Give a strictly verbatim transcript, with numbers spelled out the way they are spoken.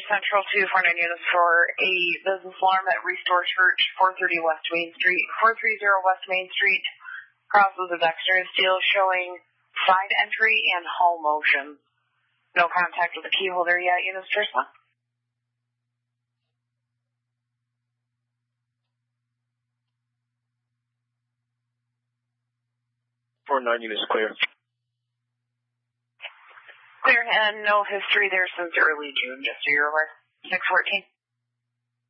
Central two four nine units for a business alarm at Restore Church, four thirty West Main Street, four thirty West Main Street, crosses of Dexter and Steel showing side entry and hall motion. No contact with the key holder yet, units to respond. four nine units clear. Clear, and no history there since early June, just so you're aware. six fourteen.